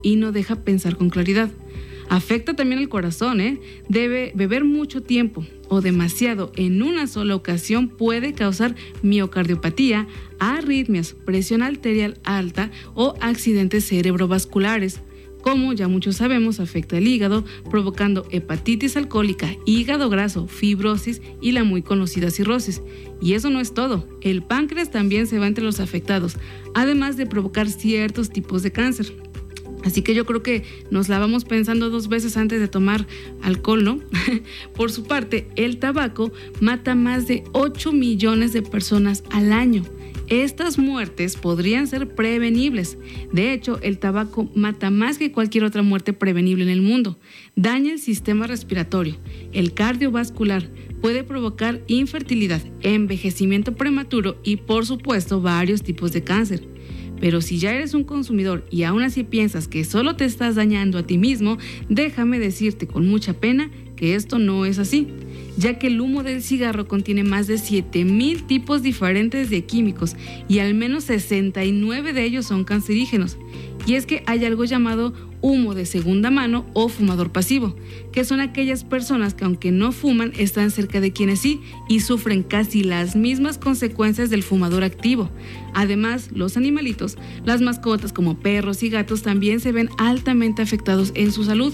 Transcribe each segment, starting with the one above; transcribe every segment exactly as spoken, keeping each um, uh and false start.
y no deja pensar con claridad. Afecta también el corazón, ¿eh? Debe beber mucho tiempo o demasiado en una sola ocasión puede causar miocardiopatía, arritmias, presión arterial alta o accidentes cerebrovasculares. Como ya muchos sabemos, afecta el hígado, provocando hepatitis alcohólica, hígado graso, fibrosis y la muy conocida cirrosis. Y eso no es todo, el páncreas también se va entre los afectados, además de provocar ciertos tipos de cáncer. Así que yo creo que nos la vamos pensando dos veces antes de tomar alcohol, ¿no? Por su parte, el tabaco mata más de ocho millones de personas al año. Estas muertes podrían ser prevenibles. De hecho, el tabaco mata más que cualquier otra muerte prevenible en el mundo. Daña el sistema respiratorio, el cardiovascular, puede provocar infertilidad, envejecimiento prematuro y, por supuesto, varios tipos de cáncer. Pero si ya eres un consumidor y aún así piensas que solo te estás dañando a ti mismo, déjame decirte con mucha pena que esto no es así, ya que el humo del cigarro contiene más de siete mil tipos diferentes de químicos y al menos sesenta y nueve de ellos son cancerígenos. Y es que hay algo llamado humo de segunda mano o fumador pasivo, que son aquellas personas que aunque no fuman están cerca de quienes sí y sufren casi las mismas consecuencias del fumador activo. Además, los animalitos, las mascotas como perros y gatos también se ven altamente afectados en su salud.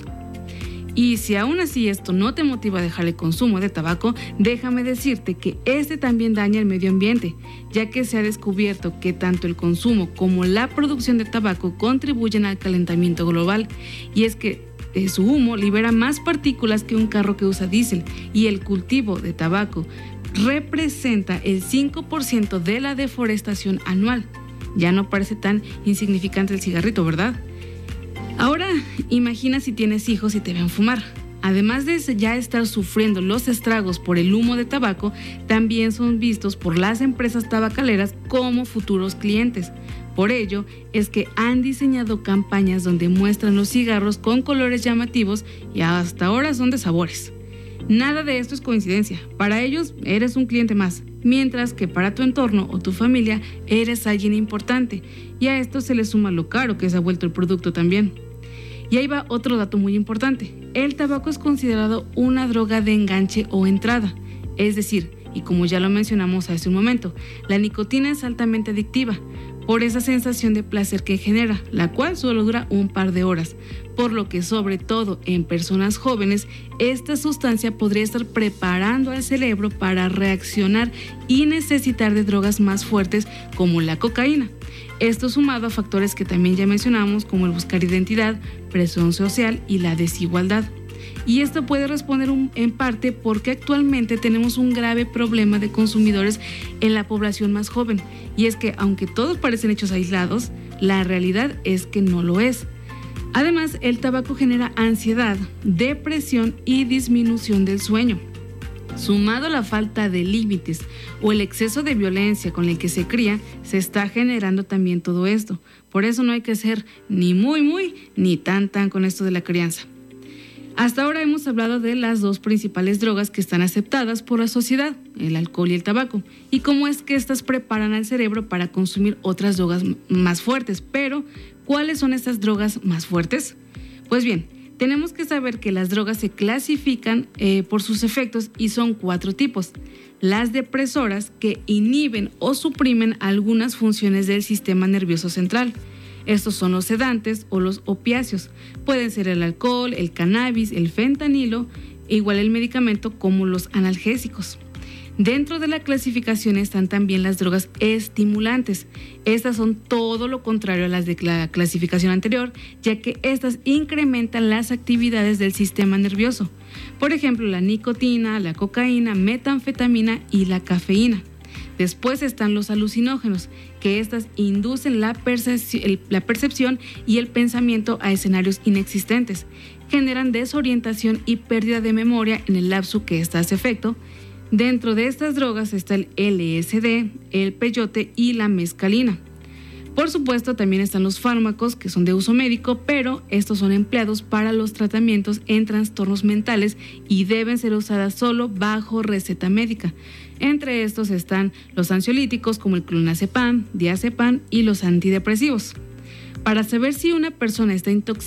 Y si aún así esto no te motiva a dejar el consumo de tabaco, déjame decirte que este también daña el medio ambiente, ya que se ha descubierto que tanto el consumo como la producción de tabaco contribuyen al calentamiento global. Y es que eh, su humo libera más partículas que un carro que usa diésel, y el cultivo de tabaco representa el cinco por ciento de la deforestación anual. Ya no parece tan insignificante el cigarrito, ¿verdad? Ahora, imagina si tienes hijos y te ven fumar. Además de ya estar sufriendo los estragos por el humo de tabaco, también son vistos por las empresas tabacaleras como futuros clientes. Por ello, es que han diseñado campañas donde muestran los cigarros con colores llamativos y hasta ahora son de sabores. Nada de esto es coincidencia. Para ellos, eres un cliente más, mientras que para tu entorno o tu familia, eres alguien importante. Y a esto se le suma lo caro que se ha vuelto el producto también. Y ahí va otro dato muy importante. El tabaco es considerado una droga de enganche o entrada. Es decir, y como ya lo mencionamos hace un momento, la nicotina es altamente adictiva por esa sensación de placer que genera, la cual solo dura un par de horas. Por lo que, sobre todo en personas jóvenes, esta sustancia podría estar preparando al cerebro para reaccionar y necesitar de drogas más fuertes como la cocaína. Esto sumado a factores que también ya mencionamos como el buscar identidad, presión social y la desigualdad. Y esto puede responder un, en parte porque actualmente tenemos un grave problema de consumidores en la población más joven. Y es que aunque todos parecen hechos aislados, la realidad es que no lo es. Además, el tabaco genera ansiedad, depresión y disminución del sueño. Sumado a la falta de límites o el exceso de violencia con el que se cría, se está generando también todo esto. Por eso no hay que ser ni muy muy ni tan tan con esto de la crianza. Hasta ahora hemos hablado de las dos principales drogas que están aceptadas por la sociedad, el alcohol y el tabaco, y cómo es que estas preparan al cerebro para consumir otras drogas más fuertes. Pero, ¿cuáles son estas drogas más fuertes? Pues bien, tenemos que saber que las drogas se clasifican eh, por sus efectos y son cuatro tipos. Las depresoras, que inhiben o suprimen algunas funciones del sistema nervioso central. Estos son los sedantes o los opiáceos. Pueden ser el alcohol, el cannabis, el fentanilo, e igual el medicamento como los analgésicos. Dentro de la clasificación están también las drogas estimulantes. Estas son todo lo contrario a las de la clasificación anterior, ya que estas incrementan las actividades del sistema nervioso. Por ejemplo, la nicotina, la cocaína, metanfetamina y la cafeína. Después están los alucinógenos, que estas inducen la, percep- la percepción y el pensamiento a escenarios inexistentes. Generan desorientación y pérdida de memoria en el lapso que ésta hace efecto. Dentro de estas drogas está el L S D, el peyote y la mescalina. Por supuesto, también están los fármacos que son de uso médico, pero estos son empleados para los tratamientos en trastornos mentales y deben ser usadas solo bajo receta médica. Entre estos están los ansiolíticos como el clonazepam, diazepam y los antidepresivos. Para saber si una persona está intoxicada,